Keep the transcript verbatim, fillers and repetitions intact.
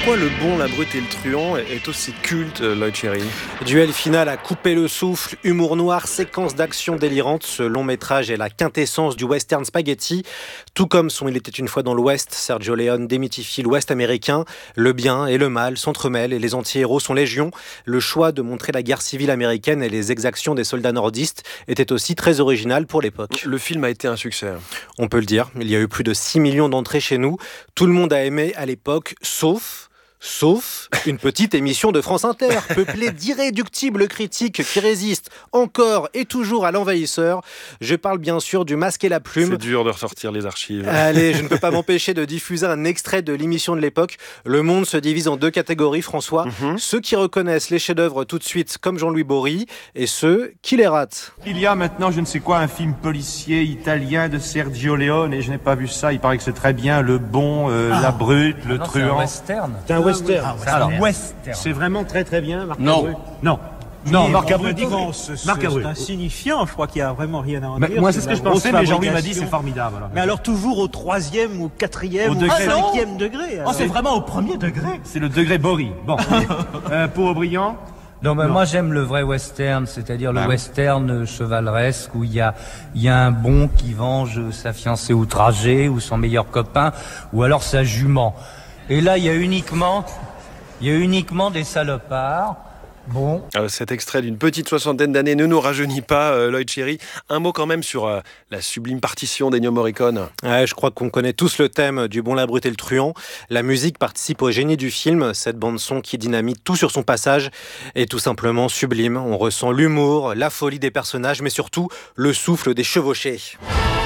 Pourquoi Le Bon, la Brute et le Truand est aussi culte, Lloyd Cherry ? Duel final à couper le souffle, humour noir, séquence d'action délirante. Ce long métrage est la quintessence du western spaghetti. Tout comme son Il était une fois dans l'Ouest, Sergio Leone démythifie l'Ouest américain. Le bien et le mal s'entremêlent et les anti-héros sont légion. Le choix de montrer la guerre civile américaine et les exactions des soldats nordistes était aussi très original pour l'époque. Le film a été un succès. On peut le dire, il y a eu plus de six millions d'entrées chez nous. Tout le monde a aimé à l'époque, sauf... Sauf une petite émission de France Inter, peuplée d'irréductibles critiques qui résistent encore et toujours à l'envahisseur. Je parle bien sûr du Masque et la Plume. C'est dur de ressortir les archives. Allez, je ne peux pas m'empêcher de diffuser un extrait de l'émission de l'époque. Le monde se divise en deux catégories, François. Mm-hmm. Ceux qui reconnaissent les chefs-d'œuvre tout de suite, comme Jean-Louis Bory, et ceux qui les ratent. Il y a maintenant, je ne sais quoi, un film policier italien de Sergio Leone, et je n'ai pas vu ça. Il paraît que c'est très bien. Le Bon, euh, ah. la Brute, le ah non, Truand. C'est un western. C'est un western. Ah, c'est un western. C'est vraiment très très bien, Marc Non. Abreu. Non. Non, Marc Abreu dit bon, Marc Abreu. C'est insignifiant, je crois qu'il n'y a vraiment rien à en bah, dire. Moi, c'est ce que je pensais, mais Jean-Louis m'a dit c'est formidable. Alors. Mais alors, toujours au troisième, au quatrième, au, au degré, cinquième degré. Oh, c'est vraiment au premier degré. C'est le degré Bory. Bon. euh, pour Aubryon. Non, mais non. Moi j'aime le vrai western, c'est-à-dire le ah. western chevaleresque où il y a, il y a un bon qui venge sa fiancée outragée ou son meilleur copain ou alors sa jument. Et là il y a uniquement, il y a uniquement des salopards. Bon. Euh, cet extrait d'une petite soixantaine d'années ne nous rajeunit pas, euh, Lloyd Cherry. Un mot quand même sur euh, la sublime partition d'Ennio Morricone. Ouais, je crois qu'on connaît tous le thème du Bon, la Brute et le Truand. La musique participe au génie du film. Cette bande-son qui dynamite tout sur son passage est tout simplement sublime. On ressent l'humour, la folie des personnages, mais surtout le souffle des chevauchés.